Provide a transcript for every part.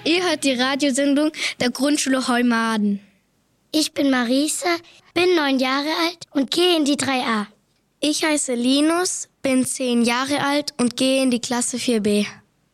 Ihr hört die Radiosendung der Grundschule Heumaden. Ich bin Marisa, bin 9 Jahre alt und gehe in die 3a. Ich heiße Linus, bin 10 Jahre alt und gehe in die Klasse 4b.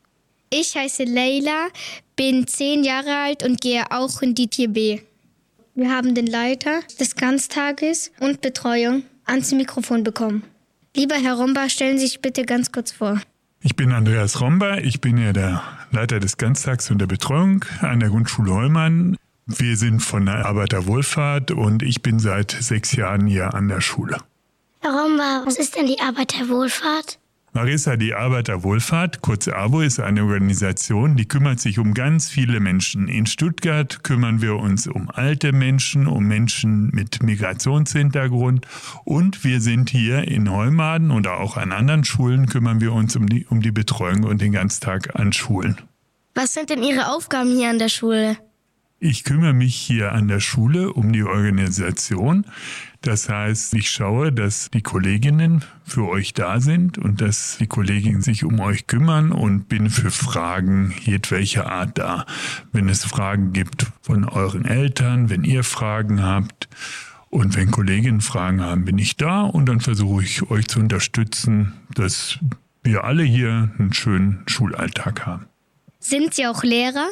Ich heiße Leila, bin 10 Jahre alt und gehe auch in die 4b. Wir haben den Leiter des Ganztages und Betreuung ans Mikrofon bekommen. Lieber Herr Romba, stellen Sie sich bitte ganz kurz vor. Ich bin Andreas Romba, ich bin ja der Leiter des Ganztags und der Betreuung an der Grundschule Heumaden. Wir sind von der Arbeiterwohlfahrt und ich bin seit 6 Jahren hier an der Schule. Herr Romba, was ist denn die Arbeiterwohlfahrt? Marisa, die Arbeiterwohlfahrt, kurz AWO, ist eine Organisation, die kümmert sich um ganz viele Menschen. In Stuttgart kümmern wir uns um alte Menschen, um Menschen mit Migrationshintergrund und wir sind hier in Heumaden oder auch an anderen Schulen kümmern wir uns um die Betreuung und den Ganztag an Schulen. Was sind denn Ihre Aufgaben hier an der Schule? Ich kümmere mich hier an der Schule um die Organisation. Das heißt, ich schaue, dass die Kolleginnen für euch da sind und dass die Kolleginnen sich um euch kümmern und bin für Fragen jedwelcher Art da. Wenn es Fragen gibt von euren Eltern, wenn ihr Fragen habt und wenn Kolleginnen Fragen haben, bin ich da und dann versuche ich euch zu unterstützen, dass wir alle hier einen schönen Schulalltag haben. Sind Sie auch Lehrer?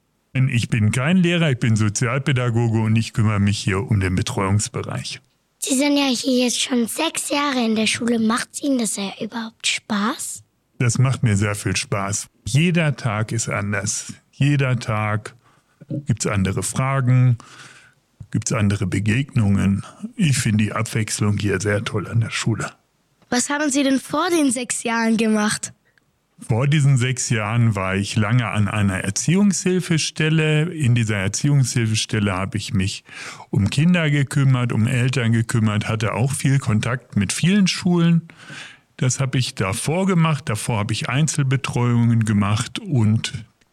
Ich bin kein Lehrer, ich bin Sozialpädagoge und ich kümmere mich hier um den Betreuungsbereich. Sie sind ja hier jetzt schon 6 Jahre in der Schule. Macht Ihnen das ja überhaupt Spaß? Das macht mir sehr viel Spaß. Jeder Tag ist anders. Jeder Tag gibt es andere Fragen, gibt es andere Begegnungen. Ich finde die Abwechslung hier sehr toll an der Schule. Was haben Sie denn vor den 6 Jahren gemacht? Vor diesen 6 Jahren war ich lange an einer Erziehungshilfestelle. In dieser Erziehungshilfestelle habe ich mich um Kinder gekümmert, um Eltern gekümmert, hatte auch viel Kontakt mit vielen Schulen. Das habe ich davor gemacht. Davor habe ich Einzelbetreuungen gemacht und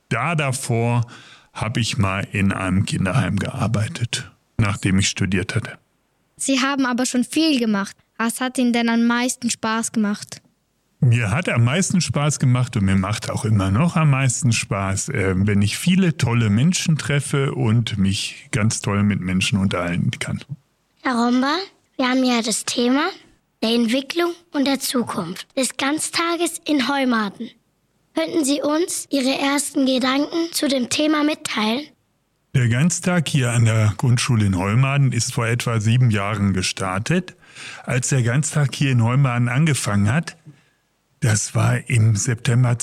davor habe ich mal in einem Kinderheim gearbeitet, nachdem ich studiert hatte. Sie haben aber schon viel gemacht. Was hat Ihnen denn am meisten Spaß gemacht? Mir hat am meisten Spaß gemacht und mir macht auch immer noch am meisten Spaß, wenn ich viele tolle Menschen treffe und mich ganz toll mit Menschen unterhalten kann. Herr Romba, wir haben ja das Thema der Entwicklung und der Zukunft des Ganztages in Heumaden. Könnten Sie uns Ihre ersten Gedanken zu dem Thema mitteilen? Der Ganztag hier an der Grundschule in Heumaden ist vor etwa 7 Jahren gestartet. Als der Ganztag hier in Heumaden angefangen hat, das war im September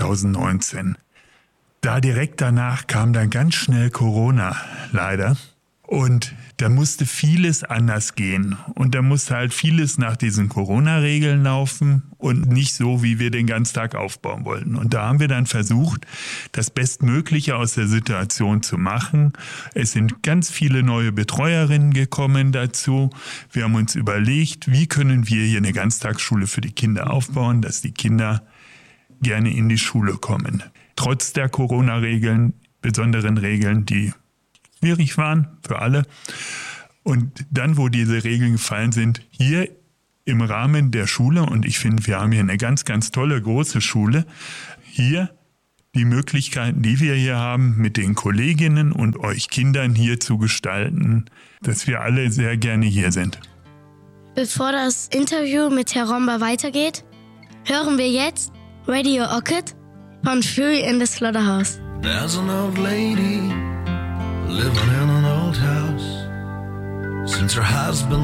2019. Da direkt danach kam dann ganz schnell Corona, leider. Und da musste vieles anders gehen. Und da musste halt vieles nach diesen Corona-Regeln laufen und nicht so, wie wir den Ganztag aufbauen wollten. Und da haben wir dann versucht, das Bestmögliche aus der Situation zu machen. Es sind ganz viele neue Betreuerinnen gekommen dazu. Wir haben uns überlegt, wie können wir hier eine Ganztagsschule für die Kinder aufbauen, dass die Kinder gerne in die Schule kommen. Trotz der Corona-Regeln, besonderen Regeln, die schwierig waren für alle. Und dann, wo diese Regeln gefallen sind, hier im Rahmen der Schule, und ich finde, wir haben hier eine ganz, ganz tolle, große Schule, hier die Möglichkeiten, die wir hier haben, mit den Kolleginnen und euch Kindern hier zu gestalten, dass wir alle sehr gerne hier sind. Bevor das Interview mit Herr Romba weitergeht, hören wir jetzt Radio Orchid von Fury in the Slaughterhouse. There's an old lady living in an old house. Since her husband